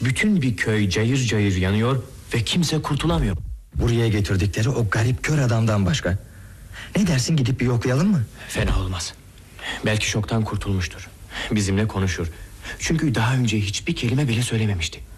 Bütün bir köy cayır cayır yanıyor ve kimse kurtulamıyor. Buraya getirdikleri o garip kör adamdan başka. Ne dersin, gidip bir yoklayalım mı? Fena olmaz. Belki şoktan kurtulmuştur. Bizimle konuşur. Çünkü daha önce hiçbir kelime bile söylememişti.